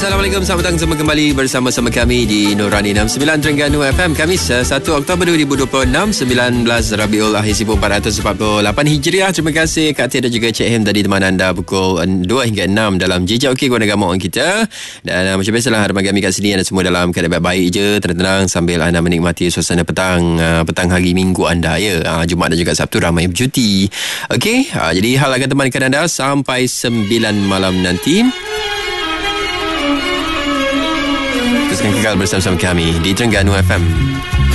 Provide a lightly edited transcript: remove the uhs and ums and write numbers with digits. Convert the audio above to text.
Assalamualaikum, selamat datang semua kembali bersama-sama kami di Nurani 69 Terengganu FM. Kamis 1 Oktober 2026, 19 Rabiul Akhir 1448 Hijriah. Terima kasih Kak Tia dan juga Cik Him tadi teman anda pukul 2 hingga 6 dalam Jejak Okey Keluarga Mak kita. Dan macam biasalah harapan kami kat sini anda semua dalam keadaan baik-baik je, tenang-tenang sambil anda menikmati suasana petang hari Minggu anda ya. Jumaat dan juga Sabtu ramai bercuti. Okey, jadi hal akan temankan anda sampai 9 malam nanti. Teruskan kekal bersama-sama kami di Terengganu FM.